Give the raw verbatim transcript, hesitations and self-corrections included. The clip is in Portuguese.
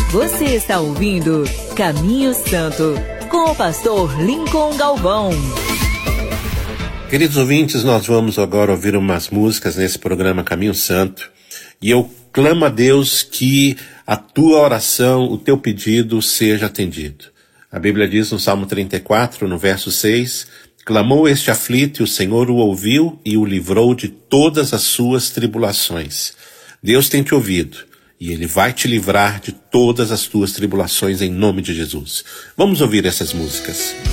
Você está ouvindo Caminho Santo, com o pastor Lincoln Galvão. Queridos ouvintes, nós vamos agora ouvir umas músicas nesse programa Caminho Santo. E eu clamo a Deus que a tua oração, o teu pedido seja atendido. A Bíblia diz no Salmo trinta e quatro, no verso seis, clamou este aflito e o Senhor o ouviu e o livrou de todas as suas tribulações. Deus tem te ouvido. E Ele vai te livrar de todas as tuas tribulações em nome de Jesus. Vamos ouvir essas músicas.